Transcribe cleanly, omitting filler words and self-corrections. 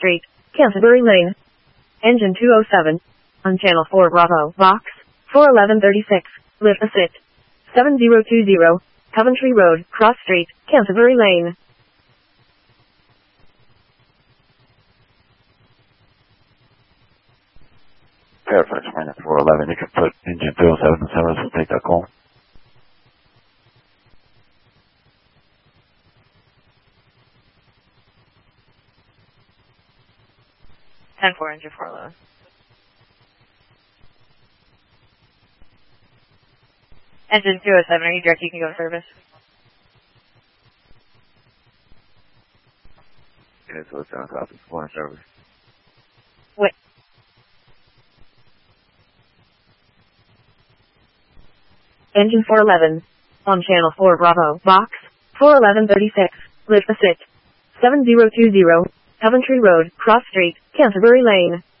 Street, Canterbury Lane. Engine 207. On Channel 4 Bravo, Box 41136, lift a sit. 7020, Coventry Road, Cross Street, Canterbury Lane. Fairfax, minus 411, you can put engine 207 in service and take that call. 10-4, engine 411. Engine 207, are you direct? You can go to service. Okay, so it's on copy, 4 in service. Wait. Engine 411. On Channel 4 Bravo, Box 41136, lift a sit. 7020, Coventry Road, Cross Street, Canterbury Lane.